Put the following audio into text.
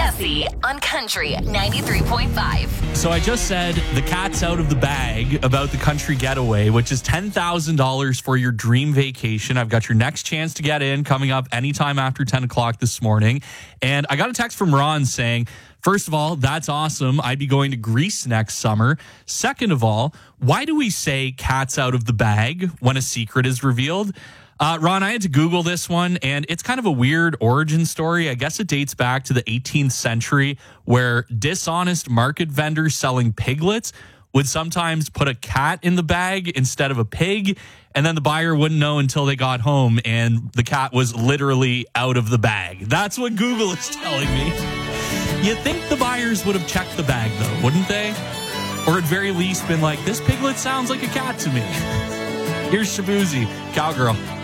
Jesse on Country 93.5. So I just said the cat's out of the bag about the country getaway, which is $10,000 for your dream vacation. I've got your next chance to get in coming up anytime after 10 o'clock this morning. And I got a text from Ron saying, first of all, that's awesome. I'd be going to Greece next summer. Second of all, why do we say cat's out of the bag when a secret is revealed? Ron, I had to Google this one, and it's kind of a weird origin story. I guess it dates back to the 18th century, where dishonest market vendors selling piglets would sometimes put a cat in the bag instead of a pig, and then the buyer wouldn't know until they got home, and the cat was literally out of the bag. That's what Google is telling me. You'd think the buyers would have checked the bag, though, wouldn't they? Or at very least been like, this piglet sounds like a cat to me. Here's Shabuzi, Cowgirl.